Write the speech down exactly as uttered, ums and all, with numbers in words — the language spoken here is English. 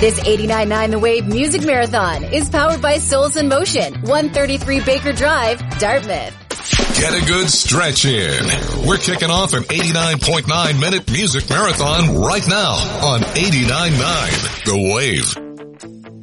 This eighty-nine point nine The Wave Music Marathon is powered by Souls in Motion, one thirty-three Baker Drive, Dartmouth. Get a good stretch in. We're kicking off an eighty-nine point nine minute music marathon right now on eighty-nine point nine The Wave.